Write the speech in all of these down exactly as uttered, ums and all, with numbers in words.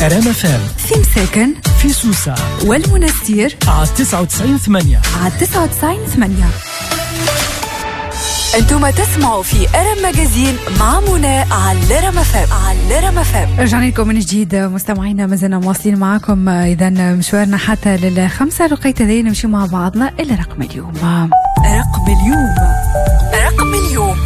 رام اف ام في مساكن في سوسة والمنستير على تسعة وتسعين ثمانية على تسعة وتسعين ثمانية. انتم تسمعوا في ارم ماجازين مع منى على رام اف ام على رام اف ام. رجعنا لكم من جديد مستمعينا، ما زلنا مواصلين معاكم اذا مشوارنا حتى للخمسة. لقيت ذي نمشي مع بعضنا الى رقم اليوم. رقم اليوم رقم اليوم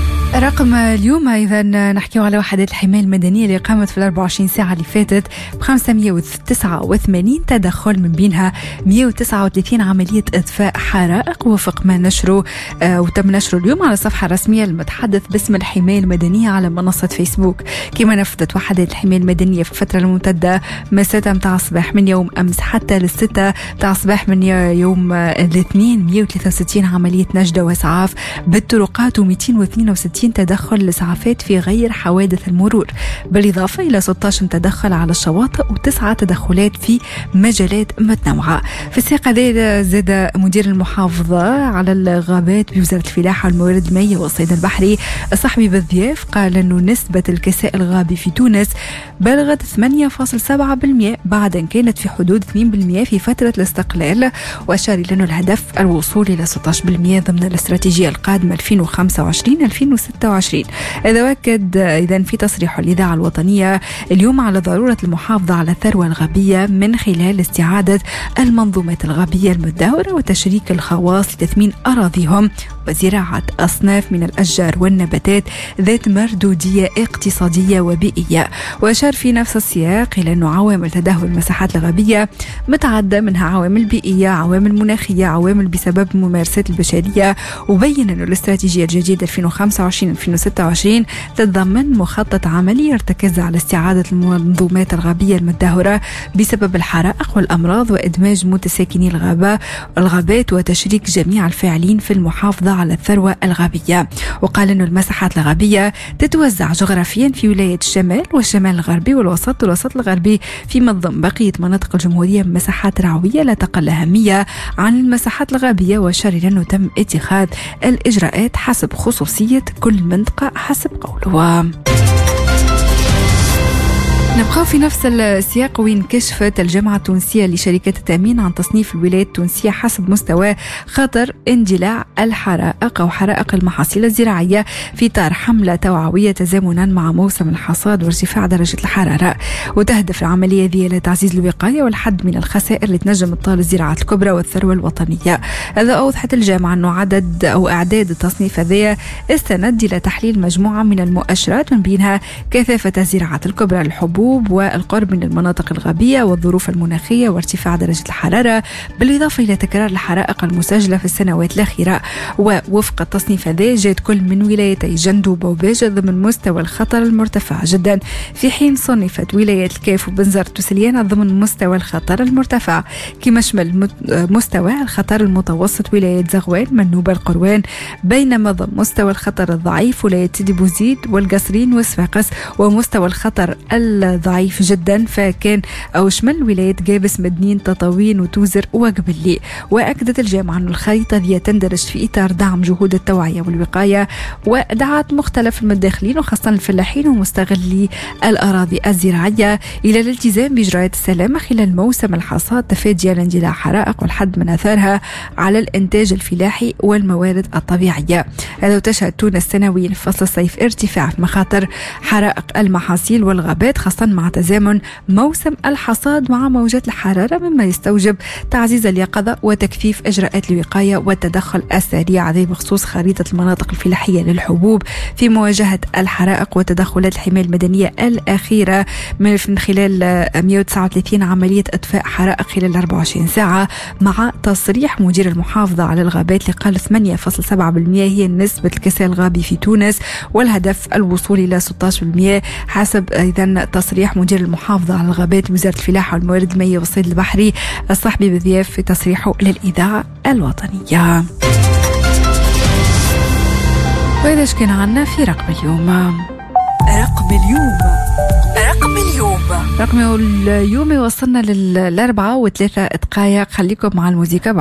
رقم اليوم إذا نحكيه على وحدات الحماية المدنية اللي قامت في الأربع وعشرين ساعة اللي فاتت بخمسمية وتسعة وثمانين تدخل، من بينها مية وتسعة وثلاثين عملية إطفاء حرائق وفق ما نشره آه وتم نشره اليوم على الصفحة الرسمية المتحدث باسم الحماية المدنية على منصة فيسبوك. كما نفذت وحدات الحماية المدنية في الفترة الممتدة من الستة متاع الصباح من يوم أمس حتى للستة متاع الصباح من يوم الاثنين مية وثلاثة وستين عملية نجدة وإسعاف بالطرقات ومئتين واثنين وستين تدخل لإسعافات في غير حوادث المرور، بالإضافة إلى ستة عشر تدخل على الشواطئ وتسعة تدخلات في مجالات متنوعة. في السياق هذا زاد مدير المحافظة على الغابات بوزارة الفلاحة والموارد المائية والصيد البحري الصحبي بالضياف قال أنه نسبة الكساء الغابي في تونس بلغت ثمانية فاصلة سبعة بالمئة بعد أن كانت في حدود اثنين بالمئة في فترة الاستقلال، وأشار إلى أنه الهدف الوصول إلى ستة عشر بالمئة ضمن الاستراتيجية القادمة ألفين وخمسة وعشرين ألفين وستة وعشرين. إذا أكد إذن في تصريح الإذاعة الوطنية اليوم على ضرورة المحافظة على الثروة الغابية من خلال استعادة المنظومات الغابية المدهورة وتشريك الخواص لتثمين أراضيهم وزراعة أصناف من الأشجار والنباتات ذات مردودية اقتصادية وبيئية. وأشار في نفس السياق إلى أنه عوامل تدهور المساحات الغابية متعددة، منها عوامل بيئية، عوامل مناخية، عوامل بسبب الممارسات البشرية. وبين أنه الاستراتيجية الجديدة ألفين وخمسة وعشرين ألفين وستة وعشرين تتضمن مخطط عملي يرتكز على استعادة المنظومات الغابية المدهورة بسبب الحرائق والأمراض وإدماج متساكني الغابة الغابات وتشريك جميع الفاعلين في المحافظة على الثروة الغابية. وقال أن المساحات الغابية تتوزع جغرافيا في ولاية الشمال والشمال الغربي والوسط والوسط الغربي، فيما ضمن بقية مناطق الجمهورية مساحات رعوية لا تقل أهمية عن المساحات الغابية. وأشار إلى أنه تم اتخاذ الإجراءات حسب خصوصية كل منطقة حسب قوله. نبقى في نفس السياق، وين كشفت الجامعة التونسية لشركات التأمين عن تصنيف الولايات التونسية حسب مستوى خطر اندلاع الحرائق أو حرائق المحاصيل الزراعية في إطار حملة توعوية تزامنا مع موسم الحصاد وارتفاع درجة الحرارة. وتهدف العملية ذي إلى تعزيز الوقاية والحد من الخسائر اللي تنجم تطال الزراعات الكبرى والثروة الوطنية. هذا أوضحت الجامعة أنه عدد أو أعداد التصنيف هذا استند إلى تحليل مجموعة من المؤشرات، من بينها كثافة الزراعات الكبرى للحبوب والقرب من المناطق الغابية والظروف المناخية وارتفاع درجة الحرارة، بالإضافة إلى تكرار الحرائق المسجلة في السنوات الأخيرة. ووفق التصنيف هذا جاءت كل من ولايتي جندوب وباجة ضمن مستوى الخطر المرتفع جدا، في حين صنفت ولاية الكاف وبنزرت وسليانة ضمن مستوى الخطر المرتفع، كما شمل مستوى الخطر المتوسط ولاية زغوان منوبة القروان، بينما ضمن مستوى الخطر الضعيف ولاية سيدي بوزيد والقصرين وصفاقس، ومستوى الخطر ضعيف جدا فكان أو شمل ولاية قابس مدنين تطاوين وتوزر وقبلي. وأكدت الجامعة أن الخريطة ذي تندرج في إطار دعم جهود التوعية والوقاية، ودعت مختلف المتداخلين وخاصة الفلاحين ومستغلي الأراضي الزراعية إلى الالتزام بإجراءات السلامة خلال موسم الحصاد تفاديا لاندلاع حرائق والحد من أثارها على الإنتاج الفلاحي والموارد الطبيعية. هذا وتشهد تونس سنويا في فصل الصيف ارتفاع في مخاطر حرائق المحاصيل والغابات، خاصة مع تزامن موسم الحصاد مع موجات الحرارة، مما يستوجب تعزيز اليقظة وتكثيف إجراءات الوقاية والتدخل السريع ذي بخصوص خريطة المناطق الفلاحية للحبوب في مواجهة الحرائق وتدخلات الحماية المدنية الأخيرة من خلال مئة وتسعة وثلاثين عملية إطفاء حرائق خلال أربع وعشرين ساعة، مع تصريح مدير المحافظة على الغابات اللي قال ثمانية فاصلة سبعة بالمئة هي نسبة الكساء الغابي في تونس، والهدف الوصول إلى ستة عشر بالمئة حسب إذن تصريح مدير المحافظة على الغابات بوزارة الفلاحة والموارد المائية والصيد البحري الصحبي بالضياف في تصريحه للإذاعة الوطنية. وإذا كان عنا في رقم اليوم رقم اليوم رقم اليوم رقم اليوم وصلنا للأربعة وثلاثة دقائق. خليكم مع الموسيقى.